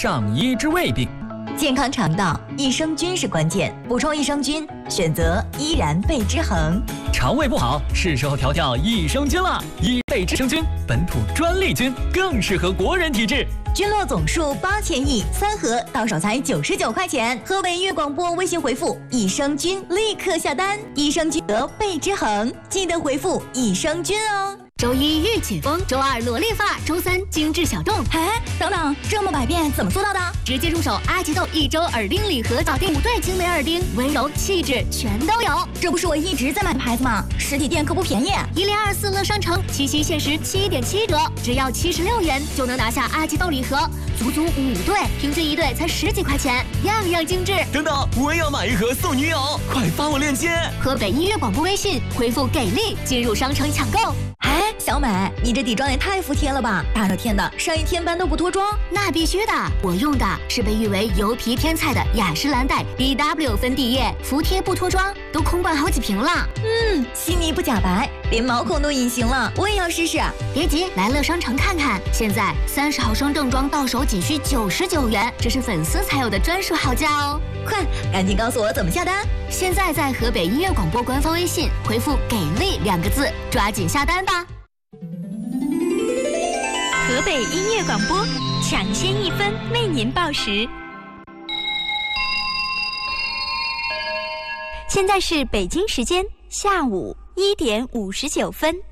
上医治胃病。 健康肠道，益生菌是关键，补充益生菌，选择依然倍之恒。 肠胃不好，是时候调调益生菌了。倍之生菌，本土专利菌，更适合国人体质。 菌落总数8000亿，3盒到手才99块钱。河北音乐广播微信回复益生菌，立刻下单。益生菌得倍之恒，记得回复益生菌哦。 周一御姐风，周二萝莉发，周三精致小动。 哎，等等，这么百变怎么做到的？ 直接入手阿吉豆1周耳钉礼盒，搞定5对精美耳钉，温柔气质全都有。 这不是我一直在买的牌子吗？实体店可不便宜。 1024乐商城7夕限时7.7折，只要76元就能拿下阿吉豆礼盒，足足5对，平均1对才10几块钱，样样精致。 等等，我也要买一盒送女友，快发我链接。 河北音乐广播微信回复给力，进入商城抢购。 哎，小美，你这底妆也太服帖了吧！大热天的，上一天班都不脱妆？ 那必须的，我用的是被誉为油皮天菜的雅诗兰黛 BW 粉底液，服帖不脱妆，都空灌好几瓶了。 细腻不假白，连毛孔都隐形了，我也要试试。 别急，来乐商城看看，现在30毫升正装到手仅需99元，这是粉丝才有的专属好价哦！ 快，赶紧告诉我怎么下单。 现在在河北音乐广播官方微信回复“给力”2个字，抓紧下单吧。 河北音乐广播，抢先1分为您报时。现在是北京时间下午1点59分。